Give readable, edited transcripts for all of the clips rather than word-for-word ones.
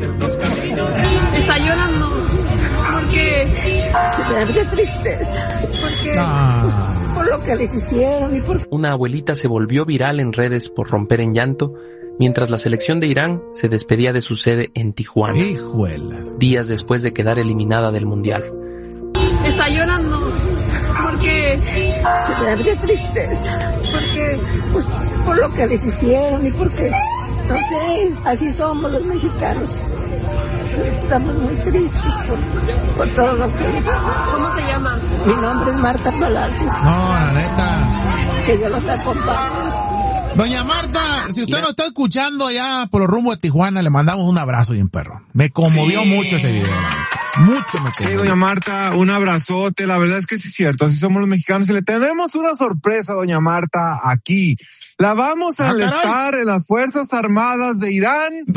Está llorando. ¿Por qué? De tristeza. ¿Por qué? Por lo que les hicieron y por... Una abuelita se volvió viral en redes por romper en llanto mientras la selección de Irán se despedía de su sede en Tijuana. ¡Hijuela! Días después de quedar eliminada del Mundial. Está llorando. ¿Por qué? De tristeza. ¿Por qué? Pues, por lo que les hicieron y porque, no sé, así somos los mexicanos. Estamos muy tristes por todo lo que... ¿Cómo se llama? Mi nombre es Marta Palacios. No, la neta. Que Dios los acompañe. Doña Marta, si usted nos está escuchando allá por los rumbos de Tijuana, le mandamos un abrazo bien perro. Me conmovió mucho ese video, mucho me conmovió. Sí, doña Marta, un abrazote. La verdad es que sí es cierto, así somos los mexicanos y le tenemos una sorpresa, doña Marta, aquí. La vamos a enlistar en las Fuerzas Armadas de Irán. No.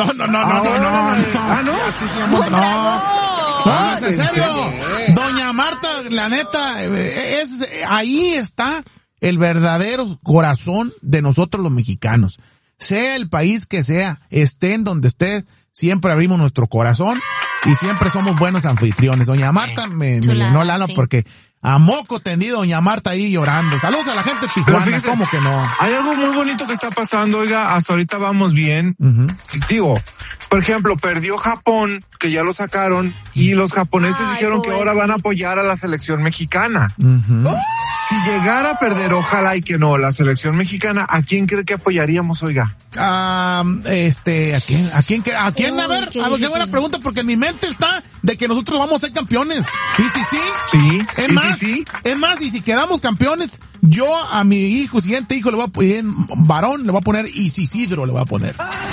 En serio. Doña Marta, la neta, ahí está el verdadero corazón de nosotros los mexicanos. Sea el país que sea, esté en donde esté, siempre abrimos nuestro corazón y siempre somos buenos anfitriones. Doña Marta me llenó el alma porque a moco tendido doña Marta ahí llorando. Saludos a la gente de Tijuana, fíjese, ¿cómo que no? Hay algo muy bonito que está pasando, oiga, hasta ahorita vamos bien. Digo, por ejemplo, perdió Japón, que ya lo sacaron, y los japoneses dijeron que ahora van a apoyar a la selección mexicana. Si llegara a perder, ojalá y que no, la selección mexicana, ¿a quién cree que apoyaríamos, oiga? ¿A quién? A ver, qué buena pregunta, porque en mi mente está de que nosotros vamos a ser campeones. Y es más, y si quedamos campeones, yo a mi siguiente hijo le voy a poner, varón, le voy a poner Isidro, le voy a poner.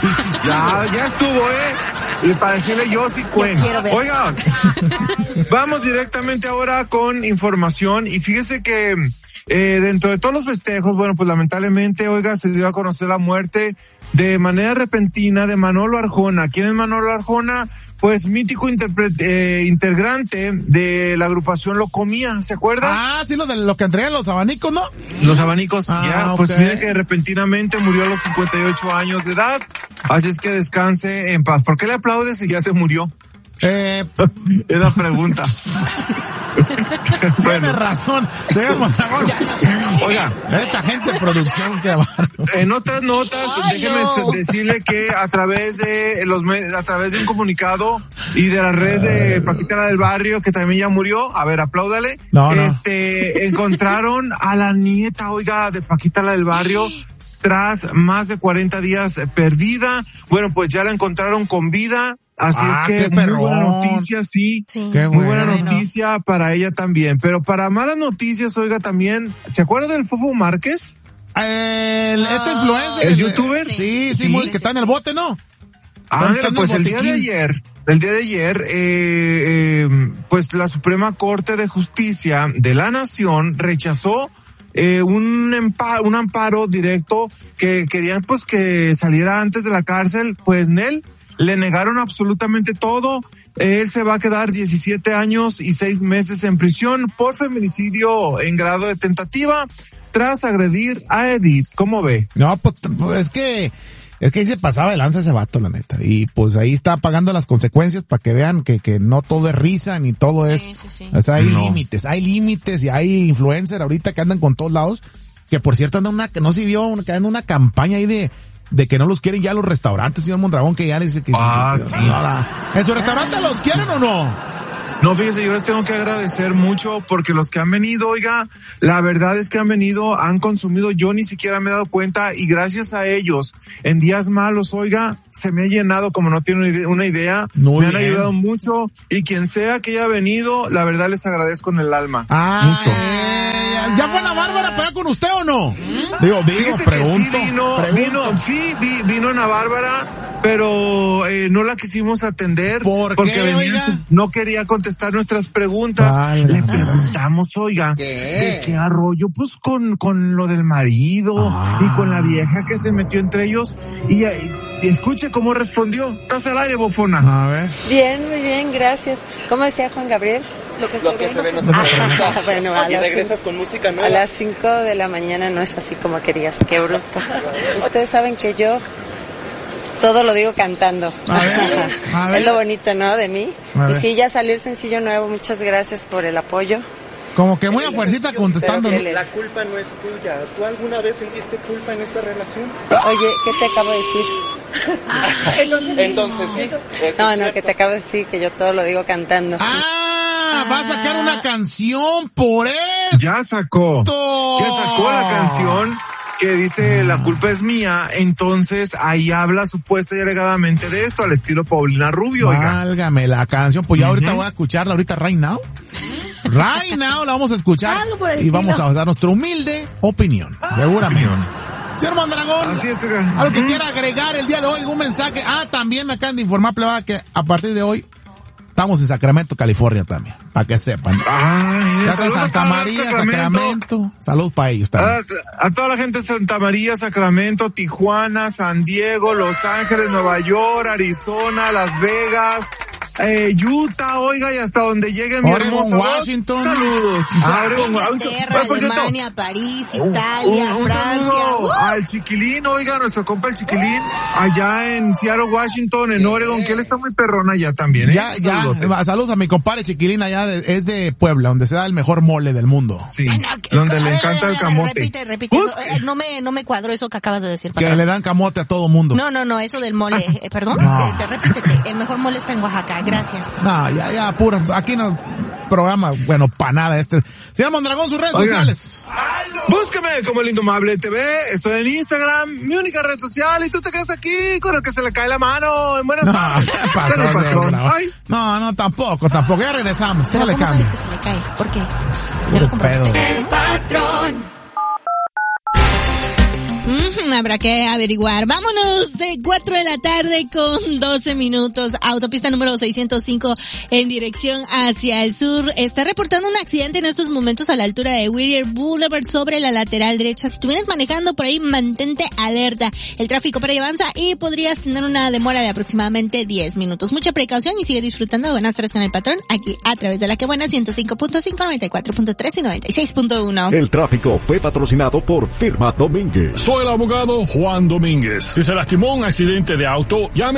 Ya estuvo, y para decirle yo sí cuento. Oigan, vamos directamente ahora con información, y fíjese que dentro de todos los festejos, bueno, pues lamentablemente, oiga, se dio a conocer la muerte de manera repentina de Manolo Arjona. ¿Quién es Manolo Arjona? Pues mítico integrante de la agrupación Locomía, ¿se acuerda? Sí, lo que entregan los abanicos, ¿no? Los abanicos, pues mire que repentinamente murió a los 58 años de edad, así es que descanse en paz. ¿Por qué le aplaudes si ya se murió? Era pregunta. Tiene razón. Oiga, esta gente de producción que en otras notas, déjeme decirle que a través de un comunicado y de la red de Paquita la del Barrio, que también ya murió, a ver, apláudale. Encontraron a la nieta, oiga, de Paquita la del Barrio, tras más de 40 días perdida. Bueno, pues ya la encontraron con vida. Así es que muy buena noticia, sí. Muy buena noticia para ella también. Pero para malas noticias, oiga, también, ¿se acuerda del Fofo Márquez? Este influencer. ¿El youtuber? Sí, que está en el bote, ¿no? Pues el día de ayer, pues la Suprema Corte de Justicia de la Nación rechazó un amparo directo que querían pues que saliera antes de la cárcel. Pues Nel, le negaron absolutamente todo. Él se va a quedar 17 años y 6 meses en prisión por feminicidio en grado de tentativa tras agredir a Edith. ¿Cómo ve? No, pues es que ahí se pasaba de lanza ese vato, la neta. Y pues ahí está pagando las consecuencias para que vean que no todo es risa ni todo es... Sí. O sea, hay límites y hay influencers ahorita que andan con todos lados. Que por cierto anda que anda una campaña ahí de que no los quieren ya los restaurantes, señor Mondragón, que ya dice que ¿en su restaurante los quieren o no? No, fíjese, yo les tengo que agradecer mucho porque los que han venido, oiga, la verdad es que han venido, han consumido, yo ni siquiera me he dado cuenta y gracias a ellos, en días malos, oiga, se me ha llenado como no tiene una idea, me han ayudado mucho y quien sea que haya venido, la verdad les agradezco en el alma. Mucho. ¿Ya fue la Bárbara para con usted o no? Digo, pregunto. Sí, vino Ana Bárbara, pero no la quisimos atender porque no quería contestar nuestras preguntas. Le preguntamos, oiga, ¿de qué arroyo? Pues con lo del marido y con la vieja que se metió entre ellos y escuche cómo respondió. Estás al aire, bofona. A ver. Bien, muy bien, gracias. ¿Cómo decía Juan Gabriel? Lo que se ve no se pregunta. Bueno, ¿Y regresas con música nueva? A las 5 de la mañana no es así como querías. Qué bruta. Ustedes saben que yo todo lo digo cantando. A ver. Es lo bonito, ¿no? De mí. Y sí, ya salió el sencillo nuevo. Muchas gracias por el apoyo. Como que muy a fuercita contestando. La culpa no es tuya. ¿Tú alguna vez sentiste culpa en esta relación? Oye, ¿qué te acabo de decir? Entonces sí. No, que te acabo de decir que yo todo lo digo cantando. Va a sacar una canción por eso. Ya sacó la canción que dice la culpa es mía, entonces ahí habla supuesta y alegadamente de esto al estilo Paulina Rubio. Válgame la canción, pues ya ahorita voy a escucharla, ahorita right now la vamos a escuchar y vamos a dar nuestra humilde opinión, seguramente. Señor Mondragón, así es, algo que quiera agregar el día de hoy, un mensaje. También me acaban de informar, plebada, que a partir de hoy estamos en Sacramento, California también, para que sepan. Ya está Santa María, Sacramento. Saludos para ellos también. A toda la gente de Santa María, Sacramento, Tijuana, San Diego, Los Ángeles, Nueva York, Arizona, Las Vegas, Utah, oiga, y hasta donde llegue mi hermosa Washington. Saludos. Inglaterra, Alemania, París, Italia, Francia. Al Chiquilín, oiga, nuestro compa el Chiquilín, allá en Seattle, Washington, en Oregon, que él está muy perrón allá también, Saludos a mi compadre Chiquilín allá, es de Puebla, donde se da el mejor mole del mundo. Sí, donde le encanta el camote. Repite. No me cuadro eso que acabas de decir. Que le dan camote a todo mundo. No, eso del mole. Perdón, repítete. El mejor mole está en Oaxaca. Gracias. No, ya, puro. Aquí no programa, bueno, para nada Señor Mondragón, sus redes sociales. Búsqueme como El Indomable TV, estoy en Instagram, mi única red social, y tú te quedas aquí con el que se le cae la mano. En buenas tardes. No, tampoco. Ya regresamos. ¿Cómo sabes que se le cae? ¿Por qué? El patrón. Habrá que averiguar. Vámonos de 4 de la tarde con 12 minutos. Autopista número 605 en dirección hacia el sur. Está reportando un accidente en estos momentos a la altura de Whittier Boulevard sobre la lateral derecha. Si tú vienes manejando por ahí, mantente alerta. El tráfico por ahí avanza y podrías tener una demora de aproximadamente 10 minutos. Mucha precaución y sigue disfrutando de Buenas Tardes con el Patrón aquí a través de la que buena 105.5, 94.3 y 96.1. El tráfico fue patrocinado por Firma Domínguez. Soy el abogado Juan Domínguez. Si se lastimó en un accidente de auto, llame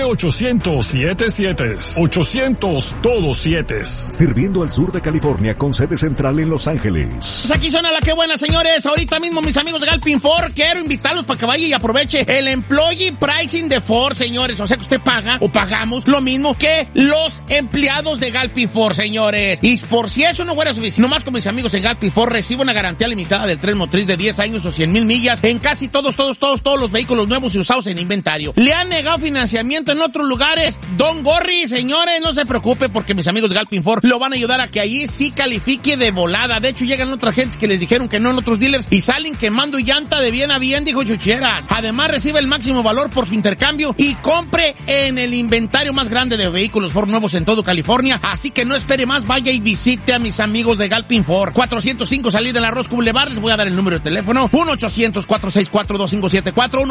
800-77. 800 todos 7. Sirviendo al sur de California con sede central en Los Ángeles. Pues aquí suena la que buena, señores. Ahorita mismo, mis amigos de Galpin Ford, quiero invitarlos para que vaya y aproveche el Employee Pricing de Ford, señores. O sea que usted paga o pagamos lo mismo que los empleados de Galpin Ford, señores. Y por si eso no fuera suficiente, nomás con mis amigos en Galpin Ford recibo una garantía limitada del tren motriz de 10 años o 100,000 millas en casi todos los vehículos nuevos y usados en inventario. ¿Le han negado financiamiento en otros lugares? Don Gorri, señores, no se preocupe porque mis amigos de Galpin Ford lo van a ayudar a que allí sí califique de volada. De hecho, llegan otras gentes que les dijeron que no en otros dealers y salen quemando llanta de bien a bien, dijo Chucheras. Además, recibe el máximo valor por su intercambio y compre en el inventario más grande de vehículos Ford nuevos en todo California. Así que no espere más, vaya y visite a mis amigos de Galpin Ford. 405 salida en la Roscoe Boulevard. Les voy a dar el número de teléfono. 1-800-464-2574.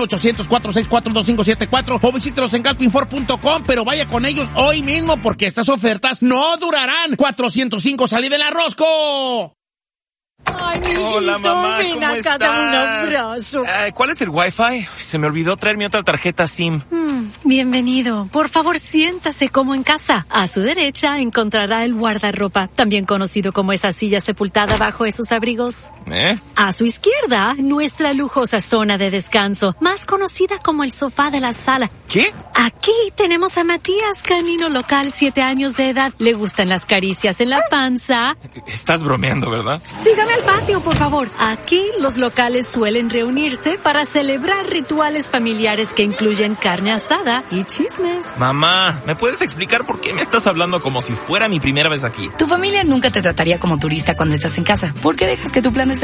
1-800-464-2574 o visítelos en galpinford.com, pero vaya con ellos hoy mismo porque estas ofertas no durarán. 405 salida en la Roscoe. Ay, mi hijito, hola, mamá, ven ¿cómo acá, estás? dame un abrazo. ¿Cuál es el Wi-Fi? Se me olvidó traer mi otra tarjeta SIM. Bienvenido. Por favor, siéntase como en casa. A su derecha encontrará el guardarropa, también conocido como esa silla sepultada bajo esos abrigos. A su izquierda, nuestra lujosa zona de descanso, más conocida como el sofá de la sala. ¿Qué? Aquí tenemos a Matías, canino local, 7 años de edad. Le gustan las caricias en la panza. Estás bromeando, ¿verdad? Sígame al patio, por favor. Aquí los locales suelen reunirse para celebrar rituales familiares que incluyen carne asada y chismes. Mamá, ¿me puedes explicar por qué me estás hablando como si fuera mi primera vez aquí? Tu familia nunca te trataría como turista cuando estás en casa. ¿Por qué dejas que tu plan de